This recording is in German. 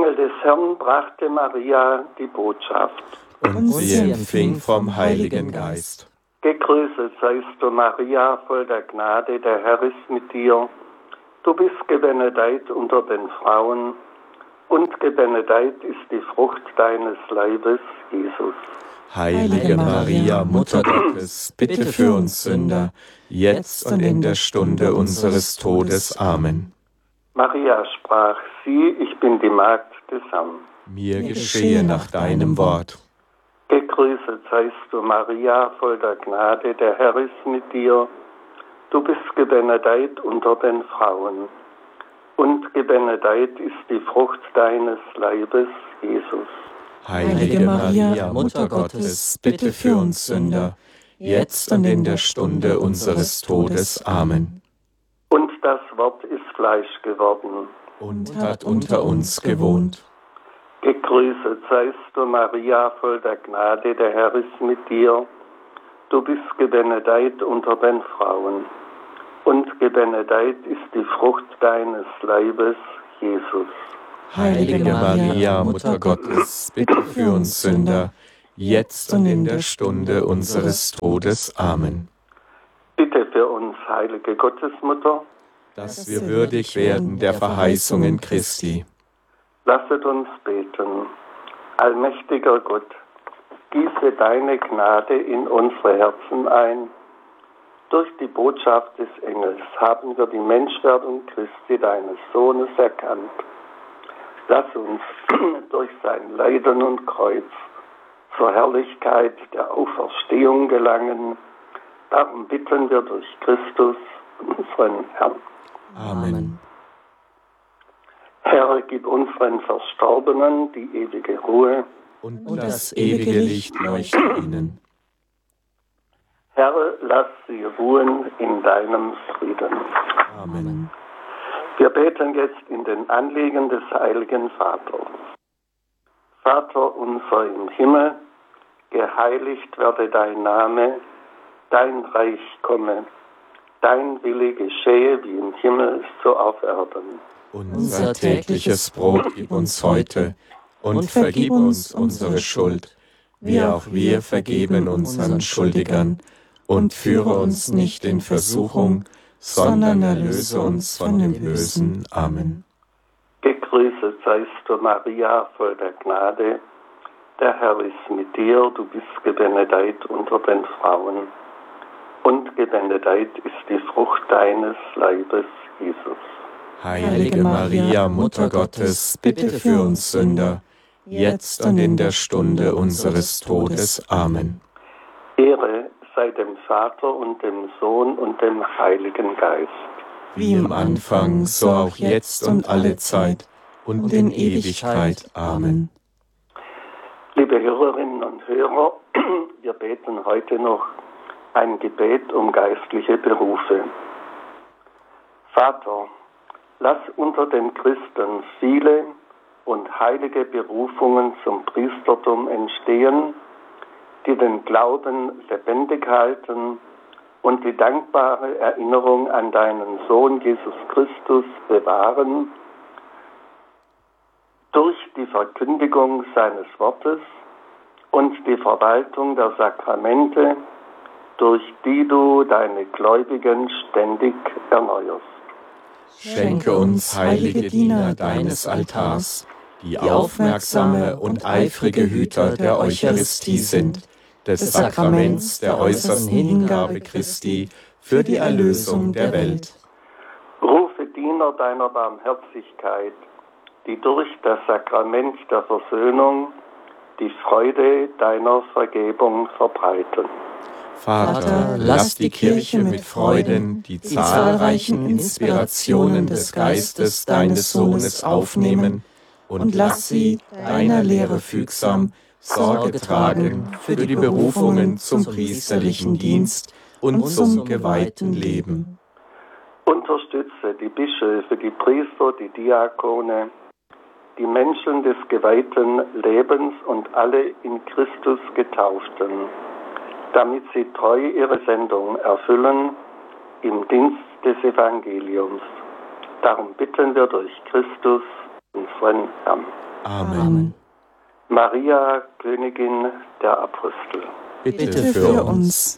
Engel des Herrn brachte Maria die Botschaft. Und sie empfing vom Heiligen Geist. Gegrüßet seist du, Maria, voll der Gnade, der Herr ist mit dir. Du bist gebenedeit unter den Frauen, und gebenedeit ist die Frucht deines Leibes, Jesus. Heilige Maria, Mutter Gottes, bitte für uns Sünder, jetzt und in der Stunde unseres Todes. Amen. Maria sprach, sieh, ich bin die Magd des Herrn. Mir geschehe nach deinem Wort. Gegrüßet seist du, Maria, voll der Gnade, der Herr ist mit dir. Du bist gebenedeit unter den Frauen, und gebenedeit ist die Frucht deines Leibes, Jesus. Heilige Maria, Mutter Gottes, bitte für uns Sünder, jetzt und in der Stunde unseres Todes. Amen. Und das Wort ist Fleisch geworden und hat unter uns gewohnt. Gegrüßet seist du, Maria, voll der Gnade, der Herr ist mit dir. Du bist gebenedeit unter den Frauen, und gebenedeit ist die Frucht deines Leibes, Jesus. Heilige Maria, Mutter Gottes, bitte für uns Sünder, jetzt und in der Stunde unseres Todes. Amen. Bitte für uns, heilige Gottesmutter, dass wir würdig werden der Verheißungen Christi. Lasset uns beten. Allmächtiger Gott, gieße deine Gnade in unsere Herzen ein. Durch die Botschaft des Engels haben wir die Menschwerdung Christi, deines Sohnes, erkannt. Lass uns durch sein Leiden und Kreuz zur Herrlichkeit der Auferstehung gelangen. Darum bitten wir durch Christus, unseren Herrn. Amen. Herr, gib unseren Verstorbenen die ewige Ruhe und das ewige Licht leuchte ihnen. Herr, lass sie ruhen in deinem Frieden. Amen. Wir beten jetzt in den Anliegen des Heiligen Vaters. Vater unser im Himmel, geheiligt werde dein Name, dein Reich komme, dein Wille geschehe wie im Himmel, so auf Erden. Unser tägliches Brot gib uns heute und vergib uns unsere Schuld, wie auch wir vergeben unseren Schuldigern. Und führe uns nicht in Versuchung, sondern erlöse uns von dem Bösen. Amen. Gegrüßet seist du, Maria, voll der Gnade. Der Herr ist mit dir, du bist gebenedeit unter den Frauen. Und gebenedeit ist die Frucht deines Leibes, Jesus. Heilige Maria, Mutter Gottes, bitte für uns Sünder, jetzt und in der Stunde unseres Todes. Amen. Ehre sei dem Vater und dem Sohn und dem Heiligen Geist. Wie im Anfang, so auch jetzt und alle Zeit und in Ewigkeit. Amen. Liebe Hörerinnen und Hörer, wir beten heute noch ein Gebet um geistliche Berufe. Vater, lass unter den Christen viele und heilige Berufungen zum Priestertum entstehen, die den Glauben lebendig halten und die dankbare Erinnerung an deinen Sohn Jesus Christus bewahren, durch die Verkündigung seines Wortes und die Verwaltung der Sakramente, durch die du deine Gläubigen ständig erneuerst. Schenke uns, heilige Diener deines Altars, die aufmerksame und eifrige Hüter der Eucharistie sind, des Sakraments der äußersten Hingabe Christi für die Erlösung der Welt. Rufe Diener deiner Barmherzigkeit, die durch das Sakrament der Versöhnung die Freude deiner Vergebung verbreiten. Vater, lass die Kirche mit Freuden die zahlreichen Inspirationen des Geistes deines Sohnes aufnehmen und lass sie, deiner Lehre fügsam, Sorge tragen für die Berufungen zum priesterlichen Dienst und zum geweihten Leben. Unterstütze die Bischöfe, die Priester, die Diakone, die Menschen des geweihten Lebens und alle in Christus Getauften, damit sie treu ihre Sendung erfüllen im Dienst des Evangeliums. Darum bitten wir durch Christus, unseren Herrn. Amen. Maria, Königin der Apostel, Bitte für uns.